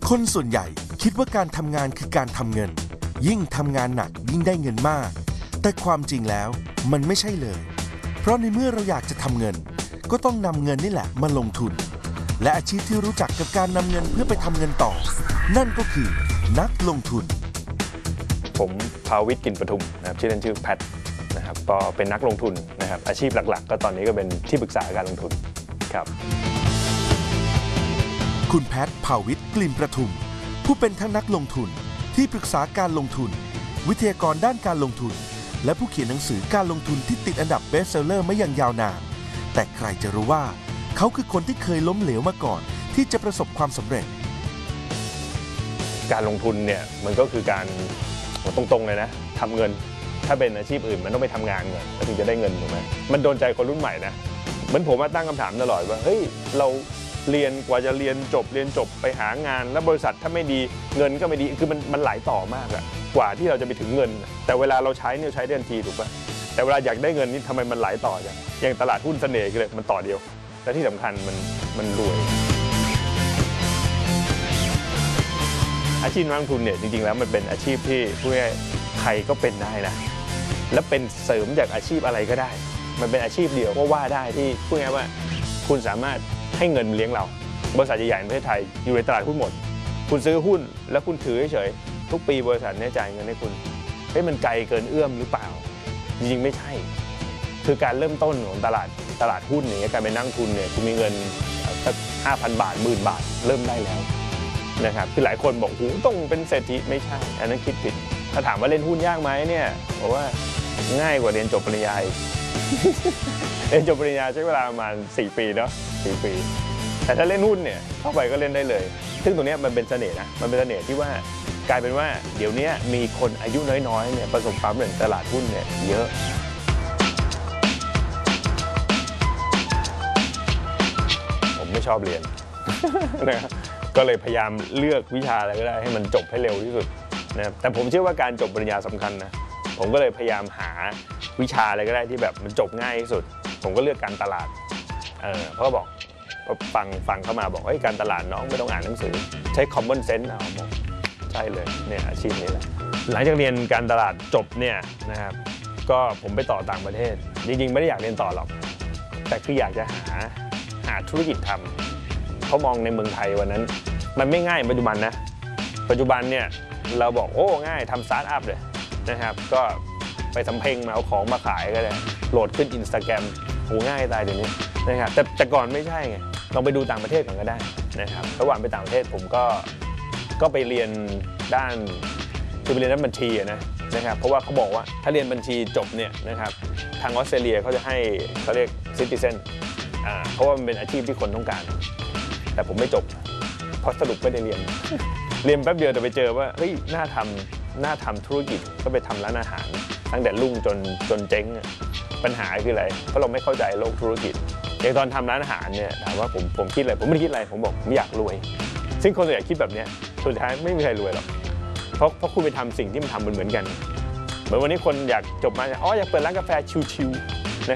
คนส่วนใหญ่คิดว่าการทำงานคือการทำเงินยิ่งทำงานหนักยิ่งได้เงินมากแต่ความจริงแล้วมันไม่ใช่เลยเพราะในเมื่อเราอยากจะทำเงินก็ต้องนำเงินนี่แหละมาลงทุนและอาชีพที่รู้จักกับการนำเงินเพื่อไปทำเงินต่อนั่นก็คือนักลงทุนผมภาวิทย์ กลิ่นประทุมนะครับชื่อเล่นชื่อแพทนะครับก็เป็นนักลงทุนนะครับอาชีพหลักๆก็ตอนนี้ก็เป็นที่ปรึกษาการลงทุนครับคุณแพทภาวิทย์ กลิ่นประทุมผู้เป็นทั้งนักลงทุนที่ปรึกษาการลงทุนวิทยากรด้านการลงทุนและผู้เขียนหนังสือการลงทุนที่ติดอันดับเบสเซลเลอร์มาอย่างยาวนานแต่ใครจะรู้ว่าเขาคือคนที่เคยล้มเหลวมาก่อนที่จะประสบความสำเร็จการลงทุนเนี่ยมันก็คือการตรงๆเลยนะทำเงินถ้าเป็นอาชีพอื่นมันต้องไปทำงานเงินแล้วถึงจะได้เงินถูกไหมมันโดนใจคนรุ่นใหม่นะเหมือนผมมาตั้งคำถามตลอดว่าเฮ้ยเราเรียนกว่าจะเรียนจบไปหางานแล้วบริษัทถ้าไม่ดีเงินก็ไม่ดีคือมันหลายต่อมากอะกว่าที่เราจะไปถึงเงินแต่เวลาเราใช้เนี่ยใช้ได้ทันทีถูกป่ะแต่เวลาอยากได้เงินนี่ทำไมมันหลายต่อจังอย่างตลาดหุ้นเสน่ห์เลยมันต่อเดียวและที่สำคัญมันรวยอาชีพนักลงทุนเนี่ยจริงๆแล้วมันเป็นอาชีพที่ผู้ใครก็เป็นได้นะและเป็นเสริมจากอาชีพอะไรก็ได้มันเป็นอาชีพเดียวก็ว่าได้ที่พูดง่ายว่าคุณสามารถให้เงินเลี้ยงเราบริษัทใหญ่ๆในประเทศไทยอยู่ในตลาดหุ้นหมดคุณซื้อหุ้นแล้วคุณถือเฉยๆทุกปีบริษัทเนี่ยจ่ายเงินให้คุณมันไกลเกินเอื้อมหรือเปล่าจริงๆไม่ใช่คือการเริ่มต้นของตลาดหุ้นอย่างเงี้ยการเป็นนักลงทุนเนี่ยคุณมีเงินสัก 5,000 บาท 10,000 บาทเริ่มได้แล้วนะครับคือหลายคนบอกโอ้ต้องเป็นเศรษฐีไม่ใช่อันนั้นคิดผิดถ้าถามว่าเล่นหุ้นยากไหมเนี่ยบอกว่าง่ายกว่าเรียนจบปริญญาเรียนจบปริญญาใช้เวลาประมาณ4 ปีเนาะ4 ปีแต่ถ้าเล่นหุ้นเนี่ยเข้าไปก็เล่นได้เลยซึ่งตรงนี้มันเป็นเสน่ห์นะมันเป็นเสน่ห์ที่ว่ากลายเป็นว่าเดี๋ยวนี้มีคนอายุน้อยๆเนี่ยประสบความสำเร็จตลาดหุ้นเนี่ยเยอะผมไม่ชอบเรียนนะครับก็เลยพยายามเลือกวิชาอะไรก็ได้ให้มันจบให้เร็วที่สุดนะครับแต่ผมเชื่อว่าการจบปริญญาสำคัญนะผมก็เลยพยายามหาวิชาอะไรก็ได้ที่แบบมันจบง่ายที่สุดผมก็เลือกการตลาดเพราะบอกฟังเข้ามาบอกการตลาดน้องไม่ต้องอ่านหนังสือใช้ common sense เอาบอกใช่เลยเนี่ยอาชีพนี้แหละหลังจากเรียนการตลาดจบเนี่ยนะครับก็ผมไปต่อต่างประเทศจริงๆไม่ได้อยากเรียนต่อหรอกแต่คืออยากจะหาธุรกิจทำเขามองในเมืองไทยวันนั้นมันไม่ง่ายปัจจุบันนะปัจจุบันเนี่ยเราบอกโอ้ง่ายทำสตาร์ทอัพเลยนะครับก็ไปสำเพ็งมาเอาของมาขายก็ได้โหลดขึ้น Instagram โอ้ง่ายตายเดี๋ยวนี้นะครับแต่ก่อนไม่ใช่ไงลองไปดูต่างประเทศก่อนก็ได้นะครับระหว่างไปต่างประเทศผมก็ไปเรียนด้านคือไปเรียนด้านบัญชีนะครับเพราะว่าเขาบอกว่าถ้าเรียนบัญชีจบเนี่ยนะครับทางออสเตรเลียเขาจะให้เขาเรียก Citizen เพราะว่ามันเป็นอาชีพที่คนต้องการแต่ผมไม่จบเพราะสรุปไม่ได้เรียนแป๊บเดียวแต่ไปเจอว่าเฮ้ยน่าทำธุรกิจก็ไปทำร้านอาหารตั้งแต่รุ่งจนเจ๊งปัญหาคืออะไรเพราะเราไม่เข้าใจโลกธุรกิจอย่างตอนทำร้านอาหารเนี่ยถามว่าผมคิดอะไรผมไม่ได้คิดอะไรผมบอกผมอยากรวยซึ่งคนส่วนใหญ่คิดแบบนี้สุดท้ายไม่มีใครรวยหรอกเพราะคุณไปทำสิ่งที่มันทำเหมือนกันเหมือนวันนี้คนอยากจบมาอยากเปิดร้านกาแฟชิล